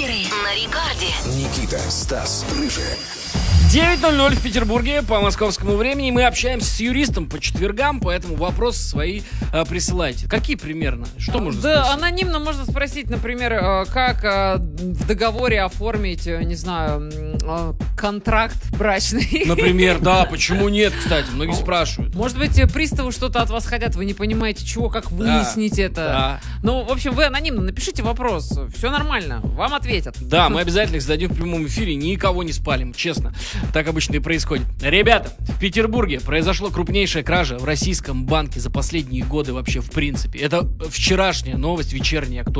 Суперы на рекорде. Никита, Стас, Рыжий. 9:00 в Петербурге по московскому времени. Мы общаемся с юристом по четвергам, поэтому вопросы свои присылайте. Какие примерно? Что можно Да, спросить? анонимно можно спросить, например, как в договоре оформить, не знаю, контракт брачный. Например, да, почему нет, кстати, многие спрашивают. Может быть, приставы что-то от вас хотят, вы не понимаете, чего, как выяснить это. Да. Ну, в общем, вы анонимно напишите вопрос, все нормально, вам ответят. Да, мы обязательно их зададим в прямом эфире, никого не спалим, честно. Так обычно и происходит. Ребята, в Петербурге произошла крупнейшая кража в российском банке за последние годы вообще в принципе. Это вчерашняя новость, вечерняя, актуальная.